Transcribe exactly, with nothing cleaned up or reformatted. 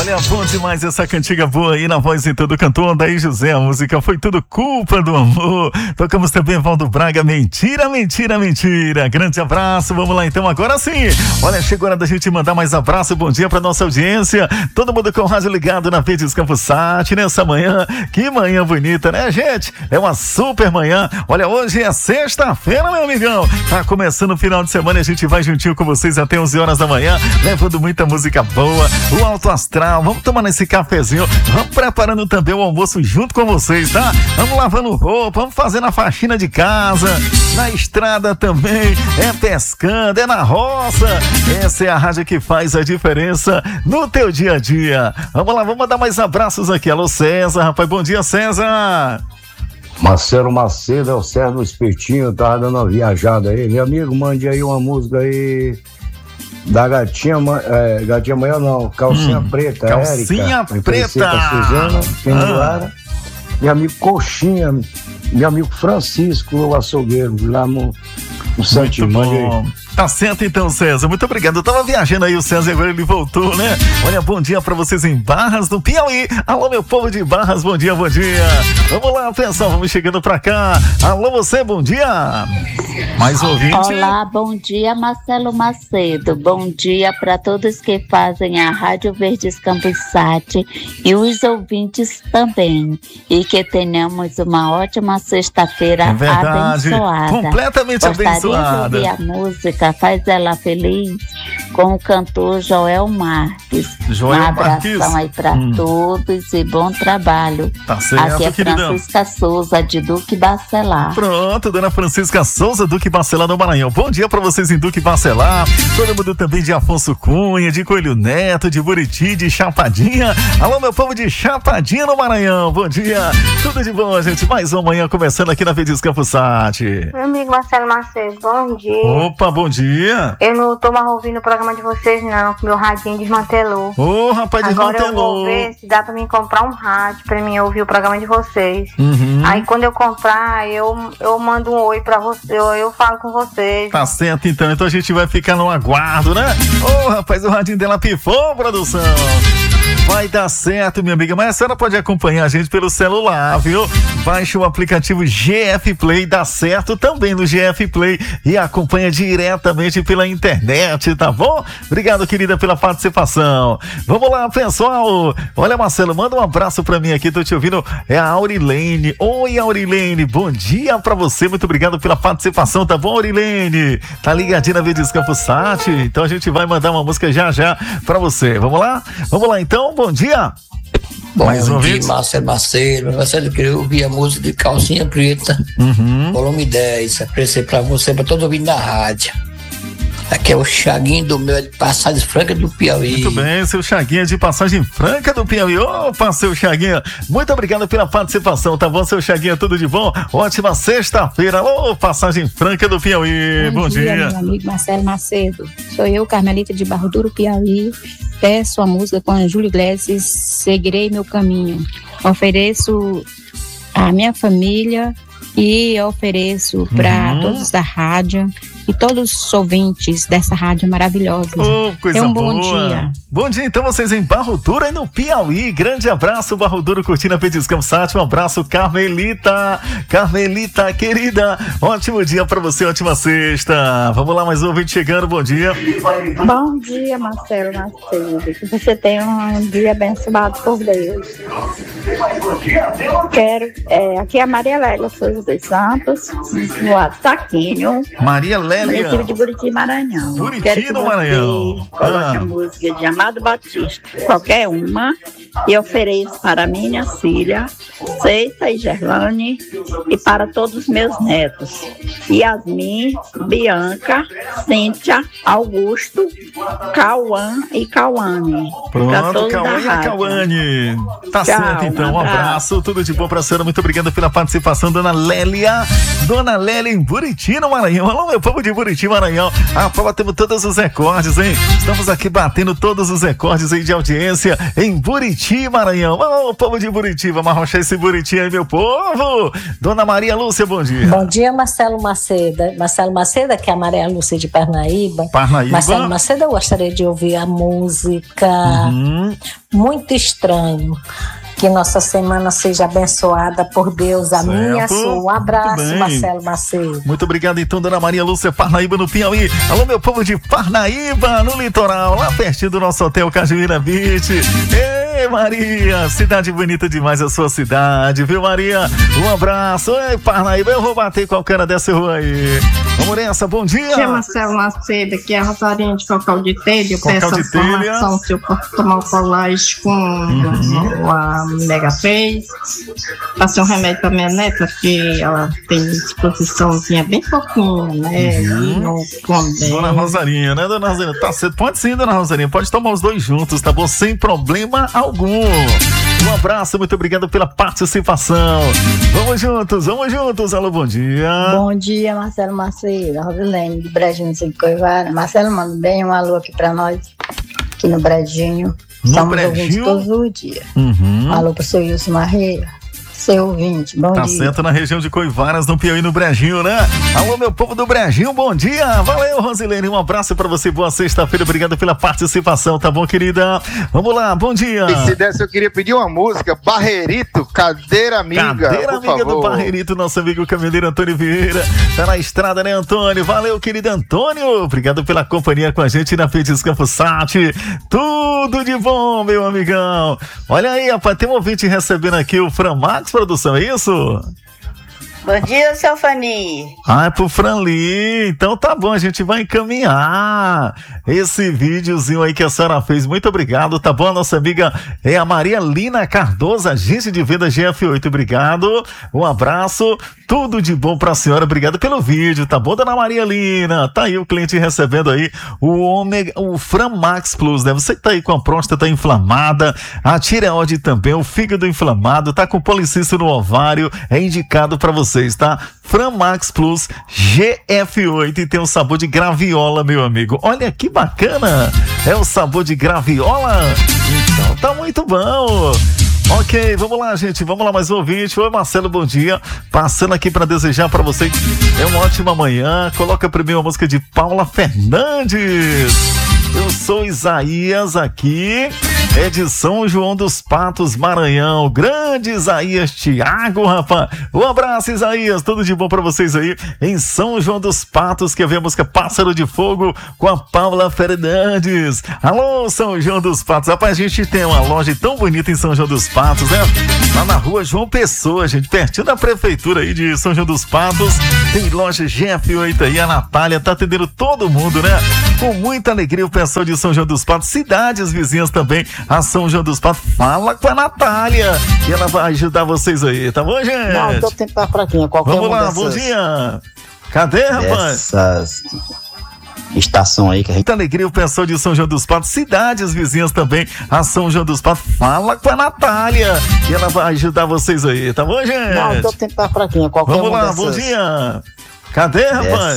Olha, bom demais essa cantiga boa aí na voz então do cantor Daí José. A música Foi Tudo Culpa do Amor. Tocamos também Valdo Braga, Mentira, Mentira, Mentira. Grande abraço, vamos lá então agora sim. Olha, chegou a hora da gente mandar mais abraço, bom dia pra nossa audiência. Todo mundo com o rádio ligado na Verdes Campos Sat nessa manhã. Que manhã bonita, né, gente? É uma super manhã. Olha, hoje é sexta-feira, meu amigão. Tá começando o final de semana e a gente vai juntinho com vocês até onze horas da manhã, levando muita música boa, o alto astral. Vamos tomando esse cafezinho, vamos preparando também o almoço junto com vocês, tá? Vamos lavando roupa, vamos fazendo a faxina de casa, na estrada também, é pescando, é na roça. Essa é a rádio que faz a diferença no teu dia a dia. Vamos lá, vamos dar mais abraços aqui. Alô, César, rapaz, bom dia, César. Marcelo Macedo, é o César do Espetinho, tava dando uma viajada aí. Meu amigo, mande aí uma música aí da Gatinha, é, Gatinha Manhã não, Calcinha hum, Preta, Calcinha Érica, Preta. Suzana, ah. Meu amigo Coxinha, meu amigo Francisco, o açougueiro, lá no, no Santinho. Mande aí. Tá certo então, César, muito obrigado. Eu tava viajando aí, o César, agora ele voltou, né? Olha, bom dia pra vocês em Barras do Piauí. Alô, meu povo de Barras, bom dia, bom dia. Vamos lá, pessoal, vamos chegando pra cá. Alô, você, bom dia. Mais ouvinte. Olá, bom dia, Marcelo Macedo. Bom dia pra todos que fazem a Rádio Verdes Campos Sat e os ouvintes também. E que tenhamos uma ótima sexta-feira é verdade, abençoada. Completamente Gostaria abençoada. De ouvir a música Faz Ela Feliz com o cantor Joel Marques. Joel um abração Marques. aí pra hum. todos e bom trabalho. Tá certo, aqui é queridão. Francisca Souza de Duque Bacelar. Pronto, dona Francisca Souza, Duque Bacelar do Maranhão. Bom dia pra vocês em Duque Bacelar. Todo mundo também de Afonso Cunha, de Coelho Neto, de Buriti, de Chapadinha. Alô, meu povo de Chapadinha no Maranhão. Bom dia. Tudo de bom, gente. Mais uma manhã começando aqui na Verdes Campos Sat. Meu amigo Marcelo Macedo, bom dia. Opa, bom dia. Eu não tô mais ouvindo o programa de vocês não, que meu radinho desmantelou. Ô, oh, rapaz, Agora desmantelou. eu vou ver se dá pra mim comprar um rádio pra mim ouvir o programa de vocês. Uhum. Aí quando eu comprar, eu, eu mando um oi pra você, eu, eu falo com vocês. Tá certo então, então a gente vai ficar no aguardo, né? Ô, oh, rapaz, o radinho dela pifou, produção. Vai dar certo, minha amiga, mas a senhora pode acompanhar a gente pelo celular, viu? Baixe o aplicativo G F Play, dá certo também no G F Play e acompanha diretamente pela internet, tá bom? Obrigado, querida, pela participação. Vamos lá, pessoal. Olha, Marcelo, manda um abraço pra mim aqui, tô te ouvindo. É a Aurilene. Oi, Aurilene, bom dia pra você, muito obrigado pela participação, tá bom, Aurilene? Tá ligadinha na Verdes Campos Sat? Então a gente vai mandar uma música já já pra você. Vamos lá? Vamos lá, então. Bom dia. Bom Mais um dia, vez. Marcelo Macedo. Marcelo, queria ouvir a música de Calcinha Preta, uhum. volume dez. Aprecio pra você, pra todo ouvindo na rádio. Aqui é o Chaguinho do meu, de Passagem Franca do Piauí. Muito bem, seu Chaguinha de Passagem Franca do Piauí. Opa, seu Chaguinha, muito obrigado pela participação, tá bom, seu Chaguinha? Tudo de bom? Ótima sexta-feira. Alô, Passagem Franca do Piauí. Bom, bom dia, dia. Meu amigo Marcelo Macedo. Sou eu, Carmelita de Barro Duro, Piauí. Peço a música com a Júlio Iglesias, Seguirei Meu Caminho. Ofereço à minha família e ofereço para uhum. todos da rádio e todos os ouvintes dessa rádio maravilhosa. Oh, coisa Tenham um boa. bom dia. Bom dia, então, vocês em Barro Duro e no Piauí. Grande abraço, Barro Duro, curtindo a Verdes Campos Sat. Um abraço, Carmelita. Carmelita, querida. Ótimo dia pra você, ótima sexta. Vamos lá, mais um ouvinte chegando. Bom dia. Bom dia, Marcelo Macedo. Que você tenha um dia abençoado por Deus. Quero, é, aqui é a Maria Lélia Souza dos Santos, no Saquinho. Maria Lélia. Município de Buriti, Maranhão. Buriti, Quero que no você Maranhão. coloque Ah. a música de Amado Batista, qualquer uma, e ofereço para minha filha, Ceita e Gerlane, e para todos os meus netos, Yasmin, Bianca, Cíntia, Augusto, Cauã e Cauane. Pronto, Cauã e a Cauane. Tá Tchau, certo, então. Um um abraço. abraço. Tudo de bom pra senhora. Muito obrigado pela participação, dona Lélia. Dona Lélia em Buriti, no Maranhão. Alô, meu povo de Buriti, Maranhão. Ah, prova, temos todos os recordes, hein? Estamos aqui batendo todos os recordes aí de audiência em Buriti, Maranhão. Ô, povo de Buriti, vamos arrochar esse Buriti aí, meu povo. Dona Maria Lúcia, bom dia. Bom dia, Marcelo Macedo. Marcelo Macedo, que é a Maria Lúcia de Parnaíba. Parnaíba. Marcelo Macedo, Eu gostaria de ouvir a música Uhum. Muito Estranho. Que nossa semana seja abençoada por Deus, a Certo. minha, a sua. Um abraço, Muito bem. Marcelo Macedo. Muito obrigado, então, dona Maria Lúcia, Parnaíba, no Piauí. Alô, meu povo de Parnaíba, no litoral, lá pertinho do nosso hotel Cajuína Beach. Ei, Maria, cidade bonita demais a sua cidade, viu, Maria? Um abraço. Ei, Parnaíba, eu vou bater qualquer dessa rua aí. Vamos nessa, bom dia. Aqui é Marcelo Macedo, aqui é a Rosarinha de Cocal de Telha. Eu Cocal peço a de Telha. informação se eu posso tomar o colágeno com Uhum. a Mega três. Passei um remédio pra minha neta, porque ela tem disposiçãozinha bem pouquinho, né? Uhum. E não come bem. Dona Rosarinha, né, dona Rosarinha? Tá certo. Pode sim, dona Rosarinha. Pode tomar os dois juntos, tá bom? Sem problema algum. Um abraço, muito obrigado pela participação. Vamos juntos, vamos juntos. Alô, bom dia. Bom dia, Marcelo Macedo, Rosilene de Brejinho de Coivara. Marcelo, manda bem um alô aqui pra nós, aqui no Brejinho. No Somos Brejinho? ouvintes todos os dias. Uhum. Um alô pro seu Wilson Marreira, seu ouvinte, bom Tá dia. certo, na região de Coivaras, no Piauí, no Brejinho, né? Alô, meu povo do Brejinho, bom dia. Valeu, Rosilene, um abraço pra você, boa sexta-feira, obrigado pela participação, tá bom, querida? Vamos lá, bom dia. E se desse, eu queria pedir uma música, Barreirito, Cadeira Amiga, Cadeira por amiga favor. do Barreirito, nosso amigo caminhoneiro Antônio Vieira. Tá na estrada, né, Antônio? Valeu, querido Antônio. Obrigado pela companhia com a gente na Feitiço Campo Sat. Tudo de bom, meu amigão. Olha aí, rapaz, tem um ouvinte recebendo aqui o Fran Max Produção, é isso? Bom dia, seu Fani. Ah, é pro Franli. Então tá bom, a gente vai encaminhar esse videozinho aí que a senhora fez. Muito obrigado, tá bom? A nossa amiga é a Maria Lina Cardoso, agência de venda G F oito. Obrigado, um abraço, tudo de bom pra senhora. Obrigado pelo vídeo, tá bom, dona Maria Lina? Tá aí o cliente recebendo aí o Ômega, o Fran Max Plus, né? Você que tá aí com a próstata inflamada, a tireoide também, o fígado inflamado, tá com policisto no ovário, é indicado pra você. Tá? Fran Max Plus G F oito e tem o sabor de graviola, meu amigo. Olha que bacana! É o sabor de graviola? Então tá muito bom! Ok, vamos lá, gente. Vamos lá, mais um ouvinte. Oi, Marcelo, bom dia. Passando aqui para desejar para vocês é uma ótima manhã. Coloca primeiro a música de Paula Fernandes. Eu sou Isaías aqui, é de São João dos Patos, Maranhão. Grande Isaías Thiago, rapaz. Um abraço, Isaías. Tudo de bom pra vocês aí em São João dos Patos. Quer ver a música Pássaro de Fogo com a Paula Fernandes. Alô, São João dos Patos. Rapaz, a gente tem uma loja tão bonita em São João dos Patos, né? Lá na rua João Pessoa, gente, pertinho da prefeitura aí de São João dos Patos. Tem loja G F oito aí. A Natália tá atendendo todo mundo, né? Com muita alegria o pessoal de São João dos Patos, cidades vizinhas também a São João dos Patos. Fala com a Natália e ela vai ajudar vocês aí, tá bom, gente? Não, o teu tempo tá fraquinho. Qualquer Vamos lá, dessas, bom dia. Cadê, rapaz? Essas estação aí que a gente... Muita alegria o pessoal de São João dos Patos, cidades vizinhas também a São João dos Patos. Fala com a Natália e ela vai ajudar vocês aí, tá bom, gente? Não, o teu tempo tá fraquinho. Qualquer Vamos lá, dessas... bom dia. Cadê, rapaz?